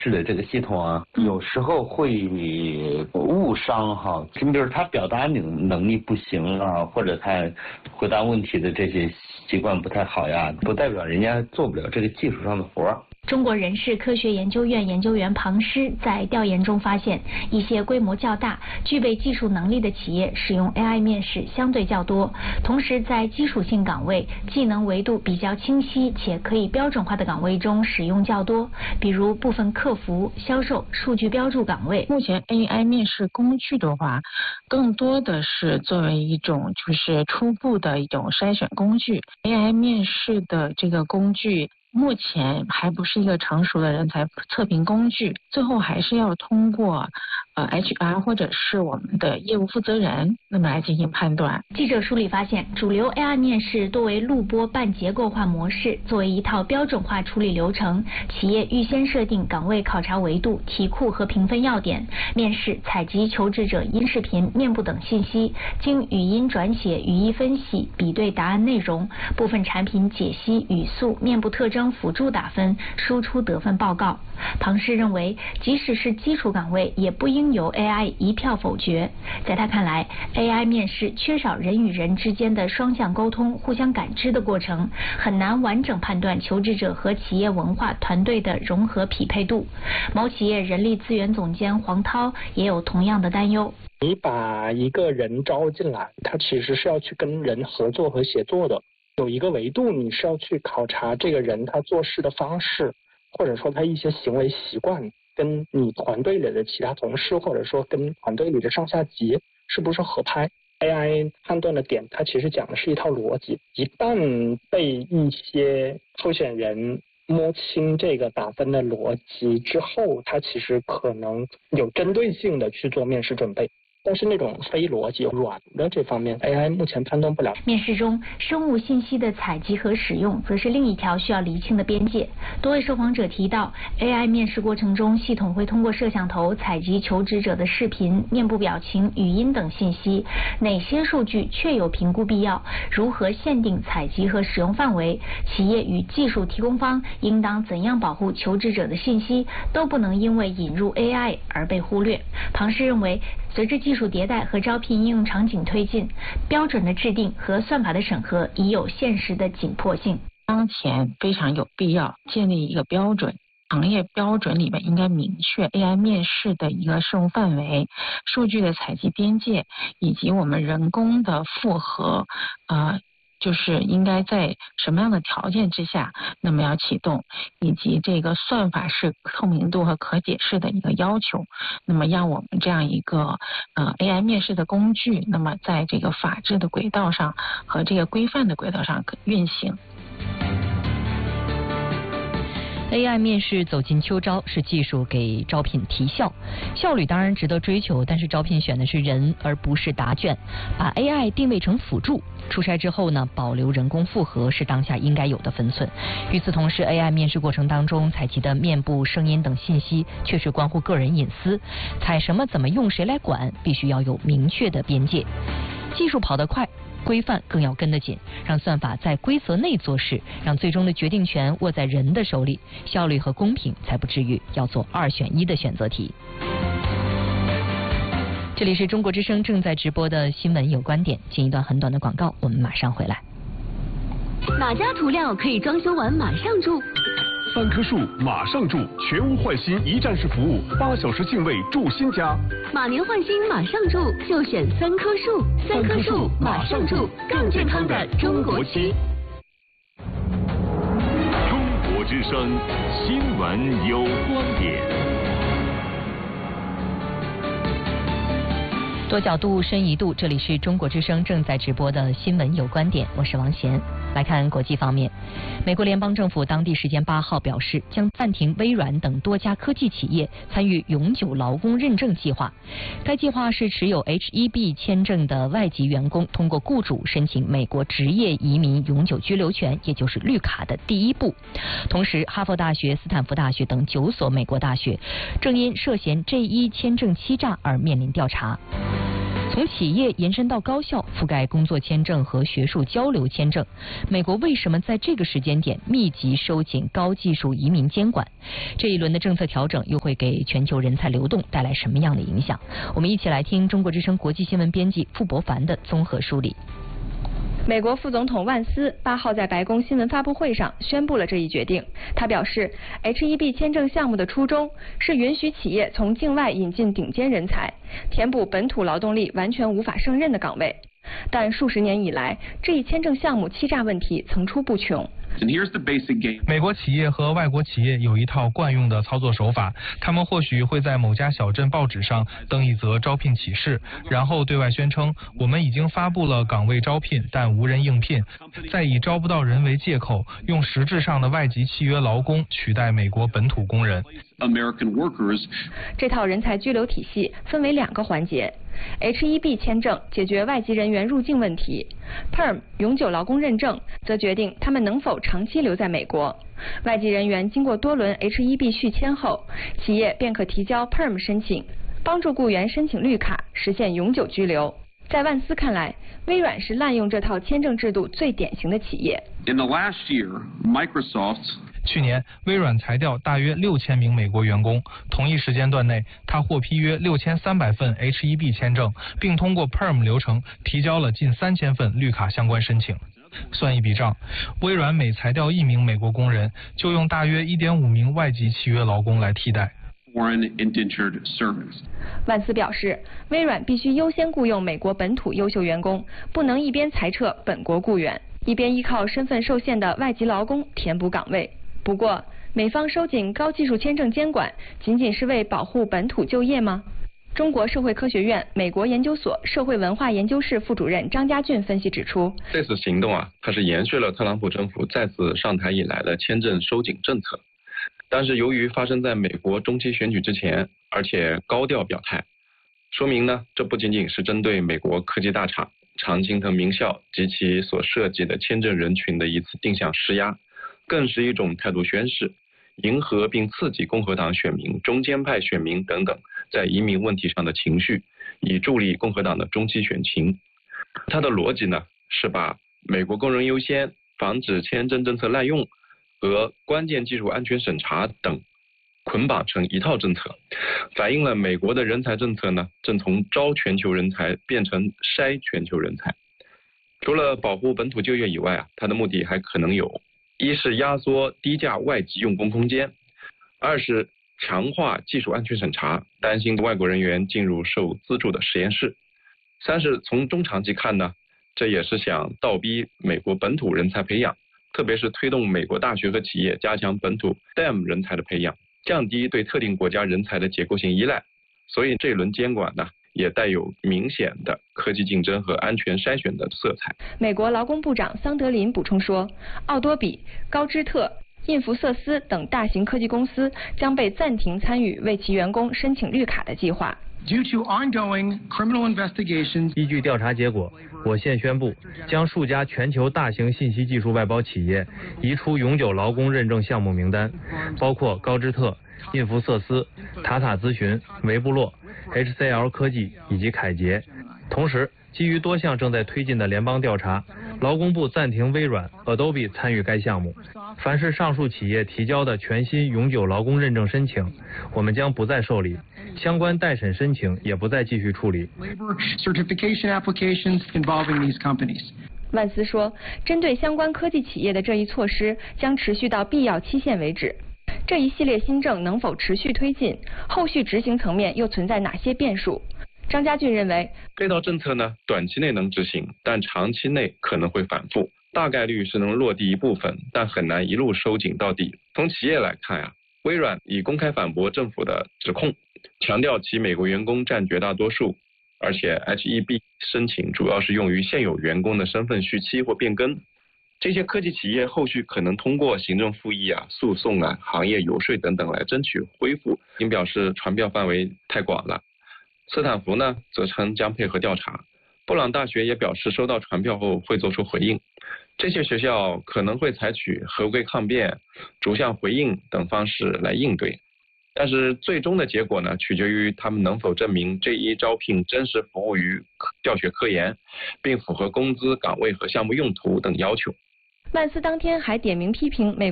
是的，这个系统啊，有时候会误伤哈。你比如他表达能力不行啊，或者他回答问题的这些习惯不太好呀，不代表人家做不了这个技术上的活儿。 中国人事科学研究院研究员庞师在调研中发现，一些规模较大、具备技术能力的企业使用 AI 面试相对较多，同时在基础性岗位、技能维度比较清晰且可以标准化的岗位中使用较多，比如部分客服、销售、数据标注岗位。 目前 AI 面试工具的话，更多的是作为一种就是初步的一种筛选工具。AI 面试的这个工具目前还不是一个成熟的人才测评工具，最后还是要通过HR 或者是我们的业务负责人那么来进行判断。 记者梳理发现，主流 AI 面试多为录播半结构化模式，作为一套标准化处理流程，企业预先设定岗位考察维度、题库和评分要点，面试采集求职者音视频、面部等信息，经语音转写、语义分析、比对答案内容，部分产品解析、语速、面部特征辅助打分，输出得分报告。庞师认为，即使是基础岗位，也不应由 AI 一票否决。在他看来 ，AI 面试缺少人与人之间的双向沟通、互相感知的过程，很难完整判断求职者和企业文化团队的融合匹配度。某企业人力资源总监黄涛也有同样的担忧。 你把一个人招进来，他其实是要去跟人合作和协作的。有一个维度，你是要去考察这个人他做事的方式，或者说他一些行为习惯，跟你团队里的其他同事，或者说跟团队里的上下级是不是合拍。AI 判断的点，它其实讲的是一套逻辑。一旦被一些候选人摸清这个打分的逻辑之后，他其实可能有针对性的去做面试准备。但是那种非逻辑软的这方面 AI 目前判断不了。 面试中生物信息的采集和使用则是另一条需要厘清的边界。多位受访者提到 AI 面试过程中，系统会通过摄像头采集求职者的视频、面部表情、语音等信息，哪些数据确有评估必要，如何限定采集和使用范围，企业与技术提供方应当怎样保护求职者的信息，都不能因为引入 AI 而被忽略。庞师认为，随着技术迭代和招聘应用场景推进，标准的制定和算法的审核已有现实的紧迫性。 当前非常有必要建立一个标准，行业标准里面应该明确 AI 面试的一个适用范围、数据的采集边界，以及我们人工的复核，就是应该在什么样的条件之下，那么要启动，以及这个算法是透明度和可解释的一个要求，那么让我们这样一个AI 面试的工具，那么在这个法治的轨道上和这个规范的轨道上运行。 AI 面试走进秋招，是技术给招聘提效，效率当然值得追求，但是招聘选的是人而不是答卷，把 AI 定位成辅助，出差之后呢，保留人工复核是当下应该有的分寸。与此同时 AI 面试过程当中采集的面部、声音等信息确实关乎个人隐私，采什么怎么用谁来管，必须要有明确的边界。技术跑得快，规范更要跟得紧，让算法在规则内做事，让最终的决定权握在人的手里，效率和公平才不至于要做2选1的选择题。这里是中国之声正在直播的新闻有观点，进一段很短的广告，我们马上回来。 哪家涂料可以装修完马上住 ？3棵树马上住，全屋换新一站式服务，8小时净位住新家。 马年换新马上住，就选3棵树，3棵树马上住，更健康的中国区。 中国之声新闻有观点。 多角度深一度，这里是中国之声正在直播的新闻有观点，我是王贤。来看国际方面，美国联邦政府当地时间8号表示，将暂停微软等多家科技企业参与永久劳工认证计划。该计划是持有 H-1B 签证的外籍员工通过雇主申请美国职业移民永久居留权，也就是绿卡的第一步。同时，哈佛大学、斯坦福大学等9所美国大学正因涉嫌 J-1 签证欺诈而面临调查。 从企业延伸到高校，覆盖工作签证和学术交流签证。美国为什么在这个时间点密集收紧高技术移民监管？这一轮的政策调整又会给全球人才流动带来什么样的影响？我们一起来听中国之声国际新闻编辑傅博凡的综合梳理。 美国副总统万斯8号在白宫新闻发布会上宣布了这一决定。他表示 ，H-1B 签证项目的初衷是允许企业从境外引进顶尖人才，填补本土劳动力完全无法胜任的岗位。但数十年以来，这一签证项目欺诈问题层出不穷。 美国企业和外国企业有一套惯用的操作手法，他们或许会在某家小镇报纸上登一则招聘启事，然后对外宣称我们已经发布了岗位招聘，但无人应聘，再以招不到人为借口，用实质上的外籍契约劳工取代美国本土工人。 这套人才居留体系分为2个环节。H-1B 签证解决外籍人员入境问题 ，PERM 永久劳工认证则决定他们能否长期留在美国。外籍人员经过多轮 H-1B 续签后，企业便可提交 PERM 申请，帮助雇员申请绿卡，实现永久居留。在万斯看来，微软是滥用这套签证制度最典型的企业。 去年，微软裁掉大约6000名美国员工。同一时间段内，他获批约6300份 H-1B 签证，并通过 PERM 流程提交了近3000份绿卡相关申请。算一笔账，微软每裁掉1名美国工人，就用大约1.5名外籍契约劳工来替代。 万斯表示，微软必须优先雇佣美国本土优秀员工，不能一边裁撤本国雇员，一边依靠身份受限的外籍劳工填补岗位。不过，美方收紧高技术签证监管，仅仅是为保护本土就业吗？中国社会科学院美国研究所社会文化研究室副主任张家俊分析指出， 这次行动它是延续了特朗普政府再次上台以来的签证收紧政策，但是由于发生在美国中期选举之前，而且高调表态，说明呢，这不仅仅是针对美国科技大厂、常青藤名校及其所涉及的签证人群的一次定向施压，更是一种态度宣示，迎合并刺激共和党选民、中间派选民等等在移民问题上的情绪，以助力共和党的中期选情。它的逻辑呢，是把美国工人优先、防止签证政策滥用和关键技术安全审查等捆绑成一套政策，反映了美国的人才政策呢，正从招全球人才变成筛全球人才。除了保护本土就业以外它的目的还可能有：一是压缩低价外籍用工空间；二是强化技术安全审查，担心外国人员进入受资助的实验室；三是从中长期看呢，这也是想倒逼美国本土人才培养，特别是推动美国大学和企业加强本土 STEM 人才的培养，降低对特定国家人才的结构性依赖。所以这一轮监管呢，也带有明显的科技竞争和安全筛选的色彩。 美国劳工部长桑德林补充说，奥多比、高芝特、印福瑟斯等大型科技公司将被暂停参与为其员工申请绿卡的计划。 依据调查结果，我现宣布将数家全球大型信息技术外包企业移出永久劳工认证项目名单，包括高芝特、印福瑟斯、塔塔咨询、维布洛、HCL 科技以及凯捷。同时，基于多项正在推进的联邦调查，劳工部暂停微软、Adobe 参与该项目。凡是上述企业提交的全新永久劳工认证申请，我们将不再受理，相关待审申请也不再继续处理。 万斯说，针对相关科技企业的这一措施将持续到必要期限为止。这一系列新政能否持续推进，后续执行层面又存在哪些变数？张家俊认为， 这套政策呢，短期内能执行，但长期内可能会反复，大概率是能落地一部分，但很难一路收紧到底。从企业来看微软已公开反驳政府的指控，强调其美国员工占绝大多数，而且 H-1B 申请主要是用于现有员工的身份续期或变更。这些科技企业后续可能通过行政复议诉讼行业游说等等来争取恢复，并表示传票范围太广了。斯坦福呢则称将配合调查，布朗大学也表示收到传票后会做出回应。这些学校可能会采取合规抗辩、逐项回应等方式来应对。 但是最终的结果呢，取决于他们能否证明 J1 招聘真实服务于教学科研，并符合工资、岗位和项目用途等要求。 曼斯当天还点名批评美